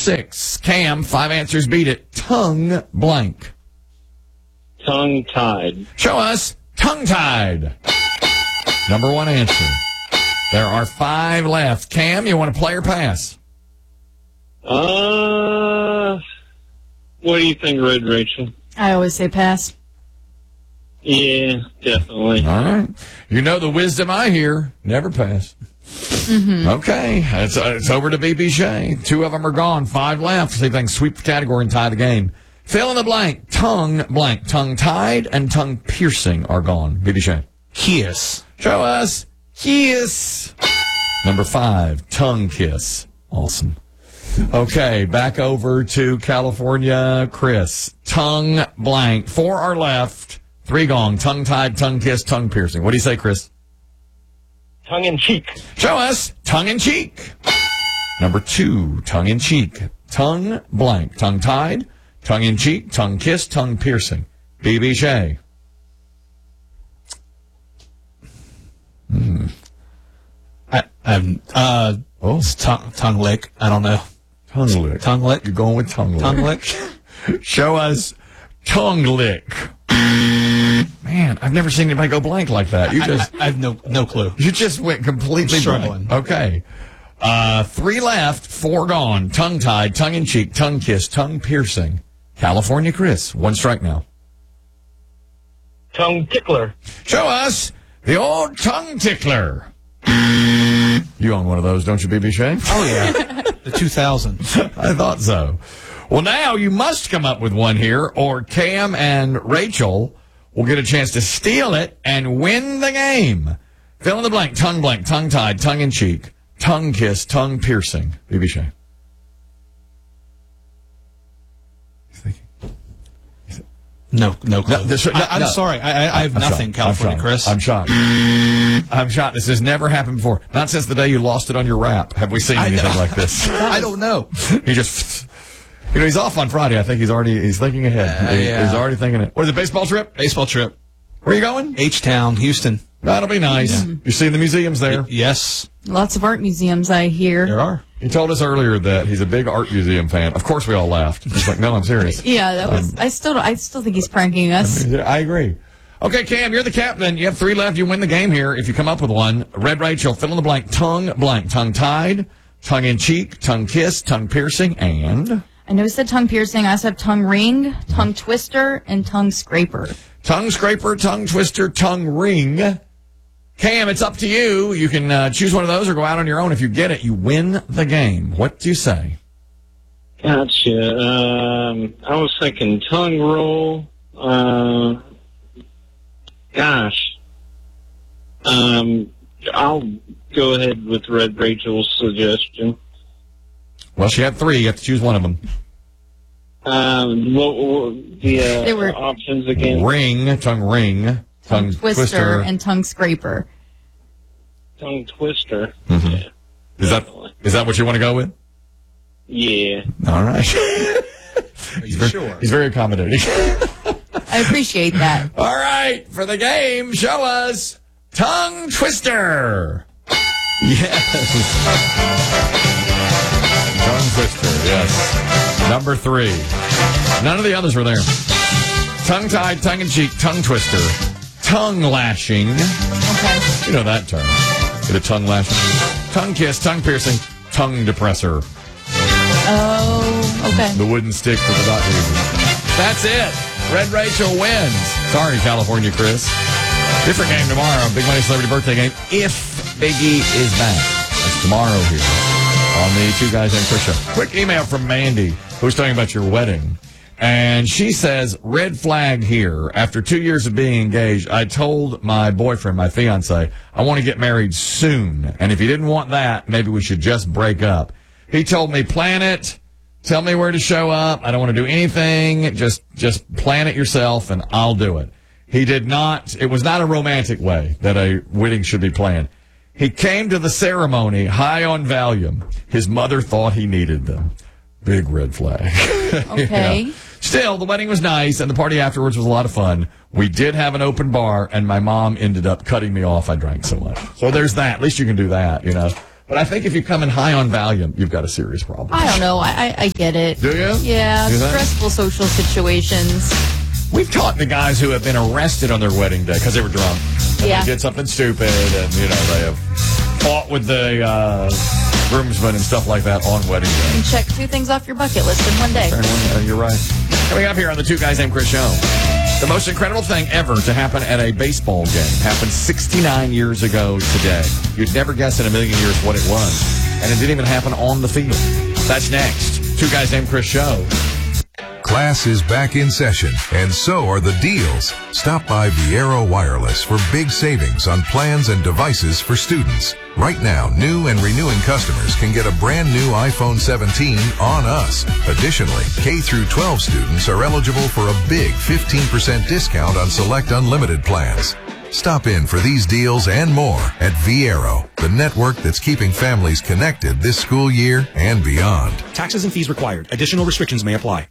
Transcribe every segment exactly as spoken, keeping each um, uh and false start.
six. Cam, five answers beat it. Tongue blank. Tongue-tied. Show us tongue-tied. Number one answer. There are five left. Cam, you want to play or pass? Uh, what do you think, Red Rachel? I always say pass. Yeah, definitely. All right. You know the wisdom I hear. Never pass. Mm-hmm. Okay. It's, uh, it's over to B B Shea. Two of them are gone. Five left. See if they can sweep the category and tie the game. Fill in the blank. Tongue blank. Tongue-tied and tongue-piercing are gone. B B Shea. Kiss. Show us. Kiss. Number five. Tongue kiss. Awesome. Okay. Back over to California. Chris. Tongue blank. Four are left. Three gone. Tongue-tied, tongue-kiss, tongue-piercing. What do you say, Chris? Tongue-in-cheek. Show us. Tongue-in-cheek. Number two. Tongue-in-cheek. Tongue blank. Tongue-tied, tongue-in-cheek, tongue-kiss, tongue-piercing. B B Shea. Hmm. I, I'm, uh, Oh. it's tongue, tongue lick. I don't know. Tongue lick. Tongue lick. You're going with tongue lick. Tongue lick. Show us tongue lick. Man, I've never seen anybody go blank like that. You just, I, I, I have no, no clue. you just went completely Struggling. blank. Okay. Uh, three left, four gone. Tongue-tied, tongue-in-cheek, tongue-kiss, tongue-piercing. California Chris. One strike now. Tongue tickler. Show us the old tongue tickler. You own one of those, don't you, B B Shea? Oh, yeah. The two thousand. I thought so. Well, now you must come up with one here, or Cam and Rachel will get a chance to steal it and win the game. Fill in the blank. Tongue blank, tongue-tied, tongue-in-cheek, tongue-kiss, tongue-piercing. B B Shea. No, no clue. No, this- no, I, I'm no. sorry. I, I, I have I'm nothing, shocked. California I'm Chris. shocked. I'm shocked. I'm shocked. This has never happened before. Not since the day you lost it on your rap. Have we seen anything like this? I don't know. He just, you know, he's off on Friday. I think he's already, he's thinking ahead. Uh, He- yeah. He's already thinking it. What is it, baseball trip? Baseball trip. Where are you going? H-Town, Houston. That'll be nice. Yeah. You're seeing the museums there. Yes, Lots of art museums, I hear. there are. He told us earlier that he's a big art museum fan. Of course, we all laughed. He's like, no, I'm serious. Yeah, that was. I still. I still think he's pranking us. Yeah, I agree. Okay, Cam, you're the captain. You have three left. You win the game here if you come up with one. Red Rachel, fill in the blank. Tongue blank. Tongue-tied, tongue-in-cheek, tongue-kiss, tongue-piercing, and... I know you said tongue piercing. I also have tongue ring, tongue twister, and tongue scraper. Tongue scraper, tongue twister, tongue ring. Cam, it's up to you. You can uh, choose one of those or go out on your own. If you get it, you win the game. What do you say? Gotcha. Um, I was thinking tongue roll. Uh, gosh. Um, I'll go ahead with Red Rachel's suggestion. Well, she had three. You have to choose one of them. Um, what were the uh, They were- options again? Ring, tongue ring, tongue, Tongue twister, twister. and tongue scraper. Tongue twister. Mhm. Yeah. Is that definitely. is that what you want to go with? Yeah. All right. Are you sure? He's very accommodating. I appreciate that. All right, for the game, show us tongue twister. Yes. Tongue twister, yes. Number three. None of the others were there. Tongue-tied, tongue-in-cheek, tongue twister, tongue lashing. Okay. You know that term. Get a tongue lashing. Tongue kiss, tongue piercing, tongue depressor. Oh, okay. The wooden stick for the doctor uses. That's it. Red Rachel wins. Sorry, California Chris. Different game tomorrow. Big Money Celebrity Birthday game. If Biggie is back. That's tomorrow here on the Two Guys and Chris show. Quick email from Mandy, who's talking about your wedding. And she says, red flag here. After two years of being engaged, I told my boyfriend, my fiance, I want to get married soon. And if he didn't want that, maybe we should just break up. He told me, plan it. Tell me where to show up. I don't want to do anything. Just, just plan it yourself and I'll do it. He did not, it was not a romantic way that a wedding should be planned. He came to the ceremony high on Valium. His mother thought he needed them. Big red flag. Okay. Yeah. Still, the wedding was nice and the party afterwards was a lot of fun. We did have an open bar and my mom ended up cutting me off. I drank so much. So there's that. At least you can do that, you know. But I think if you come in high on Valium, you've got a serious problem. I don't know. I, I, I get it. Do you? Yeah, Do that? stressful social situations. We've talked to guys who have been arrested on their wedding day because they were drunk. And Yeah. They did something stupid, and, you know, they have fought with the uh, groomsmen and stuff like that on wedding day. And check two things off your bucket list in one day. Uh, you're right. Coming up here on the Two Guys Named Chris show, the most incredible thing ever to happen at a baseball game happened sixty-nine years ago today. You'd never guess in a million years what it was. And it didn't even happen on the field. That's next. Two Guys Named Chris show. Class is back in session, and so are the deals. Stop by Viero Wireless for big savings on plans and devices for students. Right now, new and renewing customers can get a brand new iPhone seventeen on us. Additionally, K through twelve students are eligible for a big fifteen percent discount on select unlimited plans. Stop in for these deals and more at Viero, the network that's keeping families connected this school year and beyond. Taxes and fees required. Additional restrictions may apply.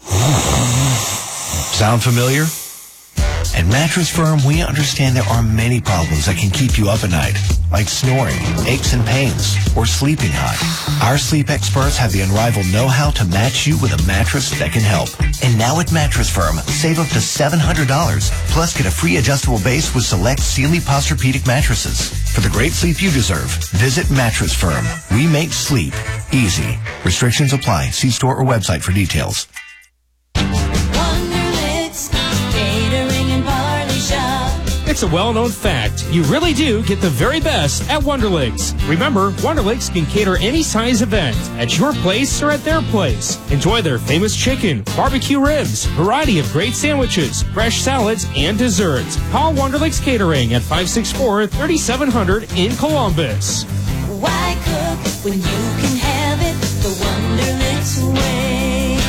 Sound familiar? At Mattress Firm, we understand there are many problems that can keep you up at night, like snoring, aches and pains, or sleeping hot. Our sleep experts have the unrivaled know-how to match you with a mattress that can help. And now at Mattress Firm, save up to seven hundred dollars, plus get a free adjustable base with select Sealy Posturepedic mattresses. For the great sleep you deserve, visit Mattress Firm. We make sleep easy. Restrictions apply. See store or website for details. Wonderlicks, catering and party shop. It's a well-known fact. You really do get the very best at Wonderlicks. Remember, Wonderlicks can cater any size event at your place or at their place. Enjoy their famous chicken, barbecue ribs, variety of great sandwiches, fresh salads, and desserts. Call Wonderlicks Catering at five six four, three seven zero zero in Columbus. Why cook when you can have it the Wonderlicks way?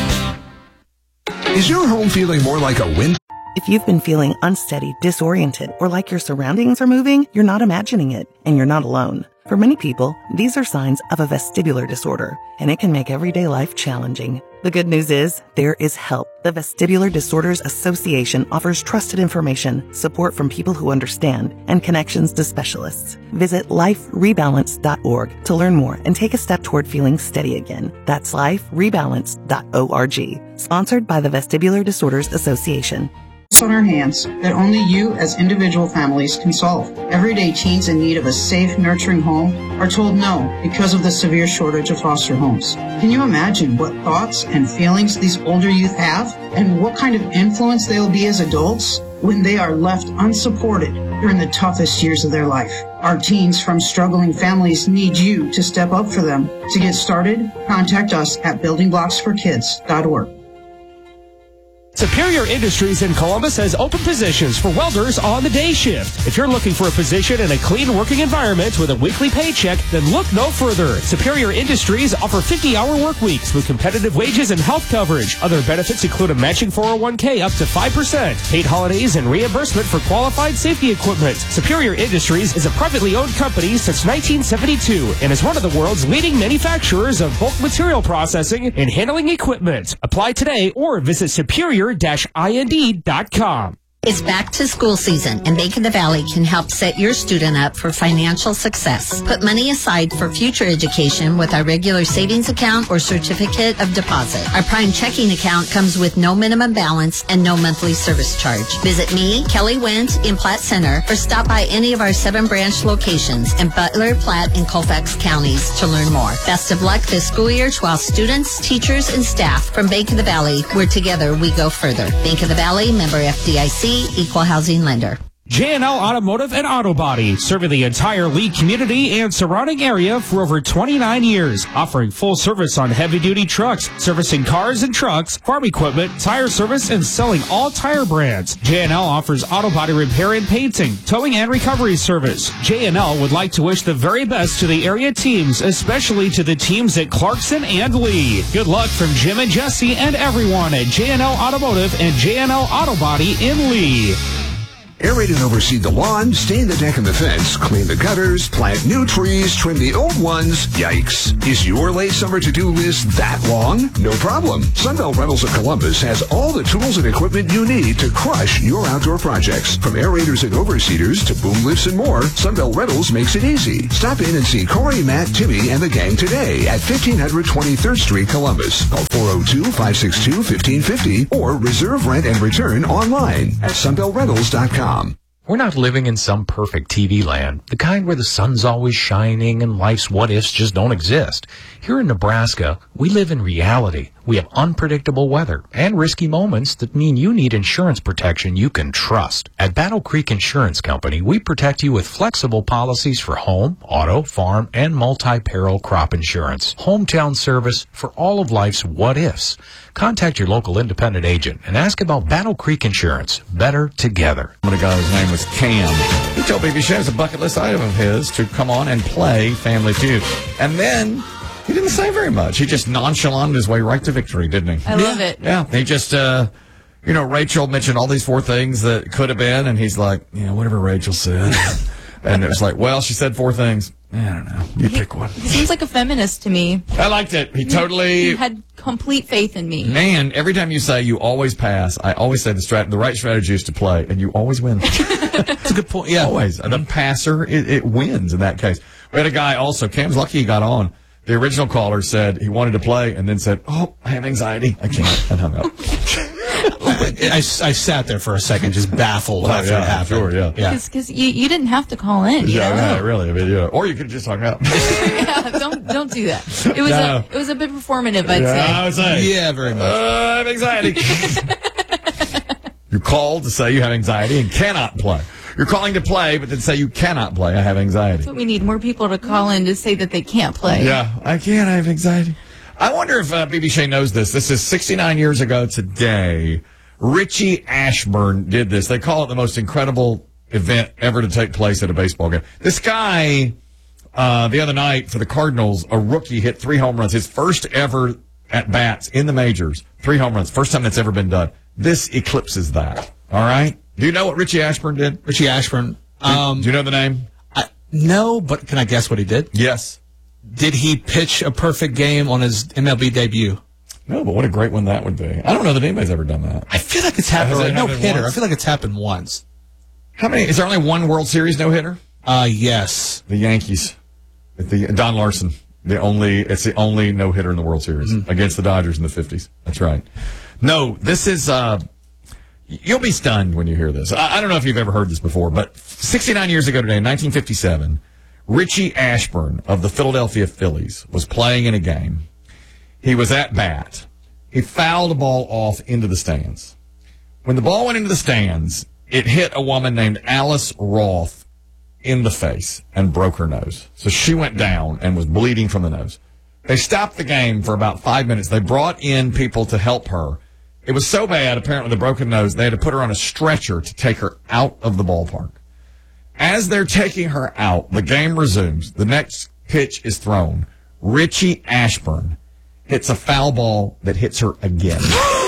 Is your home feeling more like a wind? If you've been feeling unsteady, disoriented, or like your surroundings are moving, you're not imagining it, and you're not alone. For many people, these are signs of a vestibular disorder, and it can make everyday life challenging. The good news is, there is help. The Vestibular Disorders Association offers trusted information, support from people who understand, and connections to specialists. Visit life rebalance dot org to learn more and take a step toward feeling steady again. That's life rebalance dot org. Sponsored by the Vestibular Disorders Association. On our hands that only you as individual families can solve. Everyday teens in need of a safe, nurturing home are told no because of the severe shortage of foster homes. Can you imagine what thoughts and feelings these older youth have and what kind of influence they'll be as adults when they are left unsupported during the toughest years of their life? Our teens from struggling families need you to step up for them. To get started, contact us at building blocks for kids dot org. Superior Industries in Columbus has open positions for welders on the day shift. If you're looking for a position in a clean working environment with a weekly paycheck, then look no further. Superior Industries offer fifty-hour work weeks with competitive wages and health coverage. Other benefits include a matching four oh one k up to five percent, paid holidays, and reimbursement for qualified safety equipment. Superior Industries is a privately owned company since nineteen seventy-two and is one of the world's leading manufacturers of bulk material processing and handling equipment. Apply today or visit superior dash ind dot com. It's back to school season, and Bank of the Valley can help set your student up for financial success. Put money aside for future education with our regular savings account or certificate of deposit. Our Prime checking account comes with no minimum balance and no monthly service charge. Visit me, Kelly Wendt, in Platte Center, or stop by any of our seven branch locations in Butler, Platte, and Colfax counties to learn more. Best of luck this school year to all students, teachers, and staff from Bank of the Valley, where together we go further. Bank of the Valley, member F D I C, equal housing lender. J and L Automotive and Auto Body, serving the entire Lee community and surrounding area for over twenty-nine years, offering full service on heavy-duty trucks, servicing cars and trucks, farm equipment, tire service, and selling all tire brands. J and L offers auto body repair and painting, towing and recovery service. J and L would like to wish the very best to the area teams, especially to the teams at Clarkson and Lee. Good luck from Jim and Jesse and everyone at J and L Automotive and J and L Auto Body in Lee. Aerate and overseed the lawn, stain the deck and the fence, clean the gutters, plant new trees, trim the old ones. Yikes. Is your late summer to-do list that long? No problem. Sunbelt Rentals of Columbus has all the tools and equipment you need to crush your outdoor projects. From aerators and overseeders to boom lifts and more, Sunbelt Rentals makes it easy. Stop in and see Corey, Matt, Timmy, and the gang today at fifteen hundred twenty-third Street, Columbus. Call four oh two, five six two, one five five zero or reserve, rent, and return online at sunbelt rentals dot com. We're not living in some perfect T V land, the kind where the sun's always shining and life's what-ifs just don't exist. Here in Nebraska, we live in reality. We have unpredictable weather and risky moments that mean you need insurance protection you can trust. At Battle Creek Insurance Company, we protect you with flexible policies for home, auto, farm, and multi-peril crop insurance. Hometown service for all of life's what-ifs. Contact your local independent agent and ask about Battle Creek Insurance. Better together. One of the guys' name was Cam. He told B B Shay it was a bucket list item of his to come on and play Family Feud. And then he didn't say very much. He just nonchalanted his way right to victory, didn't he? I love it. Yeah, he just, uh, you know, Rachel mentioned all these four things that could have been, and he's like, yeah, whatever Rachel said. And it was like, well, she said four things. I don't know. You pick one. He seems like a feminist to me. I liked it. He totally He had complete faith in me. Man, every time you say you always pass, I always say the strat- the right strategy is to play, and you always win. That's a good point. Yeah, always. The passer, it, it wins in that case. We had a guy also, Cam's lucky he got on. The original caller said he wanted to play and then said, oh, I have anxiety. I can't. And hung up. I, I sat there for a second, just baffled Well, after yeah, it happened. sure, yeah. yeah. Because you, you didn't have to call in. You Yeah, know? right, really. I mean, yeah. Or you could just hung up. yeah, don't don't do that. It was No. a it was a bit performative, I'd Yeah, say. I would say. Yeah, very much. Uh, I have anxiety. You're called to say you have anxiety and cannot play. You're calling to play, but then say you cannot play. I have anxiety. That's what we need. More people to call in to say that they can't play. Yeah, I can't. I have anxiety. I wonder if uh, B B Shay knows this. This is sixty-nine years ago today. Richie Ashburn did this. They call it the most incredible event ever to take place at a baseball game. This guy, uh, the other night for the Cardinals, a rookie hit three home runs. His first ever at bats in the majors. Three home runs. First time that's ever been done. This eclipses that. All right? Do you know what Richie Ashburn did? Richie Ashburn. Um, do you know the name? I, no, but can I guess what he did? Yes. Did he pitch a perfect game on his M L B debut? No, but what a great one that would be. I don't know that anybody's ever done that. I feel like it's happened. Has it no happened hitter. once? I feel like it's happened once. How many? Is there only one World Series no hitter? Uh, yes. The Yankees. The Don Larson. The only. It's the only no hitter in the World Series Mm-hmm. against the Dodgers in the fifties. That's right. No, this is. Uh, you'll be stunned when you hear this. I, I don't know if you've ever heard this before, but sixty-nine years ago today, in nineteen fifty-seven, Richie Ashburn of the Philadelphia Phillies was playing in a game. He was at bat. He fouled a ball off into the stands. When the ball went into the stands, it hit a woman named Alice Roth in the face and broke her nose. So she went down and was bleeding from the nose. They stopped the game for about five minutes. They brought in people to help her. It was so bad, apparently, the broken nose, they had to put her on a stretcher to take her out of the ballpark. As they're taking her out, the game resumes. The next pitch is thrown. Richie Ashburn hits a foul ball that hits her again.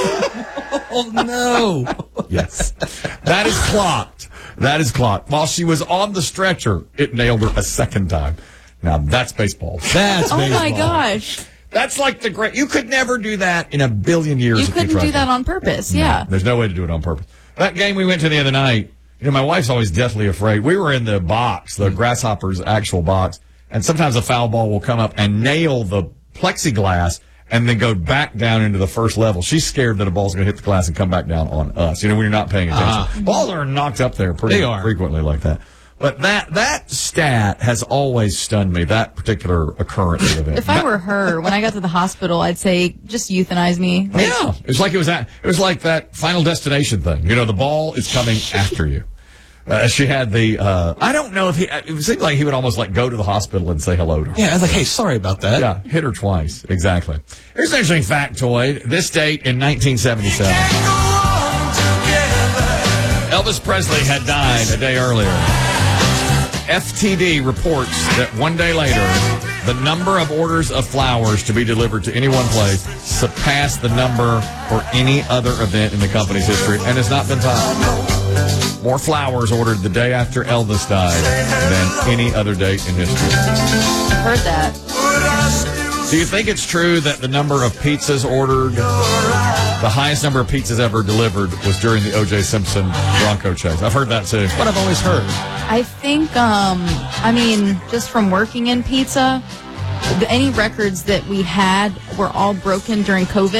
Oh, no. Yes. That is clocked. That is clocked. While she was on the stretcher, it nailed her a second time. Now, that's baseball. That's oh baseball. my gosh. That's like the great... You could never do that in a billion years You if couldn't you tried do that to. on purpose. No, Yeah. there's no way to do it on purpose. That game we went to the other night, you know, my wife's always deathly afraid. We were in the box, the Grasshoppers' actual box, and sometimes a foul ball will come up and nail the plexiglass and then go back down into the first level. She's scared that a ball's going to hit the glass and come back down on us. You know, when you're not paying attention. Uh-huh. Balls are knocked up there pretty They are. frequently like that. But that that stat has always stunned me, that particular occurrence of it. If I were her, when I got to the hospital, I'd say, just euthanize me. Like, Yeah, it was like it was that. It was like that Final Destination thing. You know, the ball is coming after you. Uh, she had the. Uh, I don't know if he. It seemed like he would almost like go to the hospital and say hello to her. Yeah, I was like, hey, sorry about that. Yeah, hit her twice. Exactly. Here's an interesting factoid. This date in nineteen seventy-seven. Elvis Presley had died a day earlier. F T D reports that one day later, the number of orders of flowers to be delivered to any one place surpassed the number for any other event in the company's history and has not been topped. more flowers ordered the day after Elvis died than any other date in history. I've heard that. Do you think it's true that the number of pizzas ordered, the highest number of pizzas ever delivered, was during the O J Simpson Bronco chase? I've heard that too. What I've always heard. I think, um, I mean, just from working in pizza, the, any records that we had were all broken during COVID.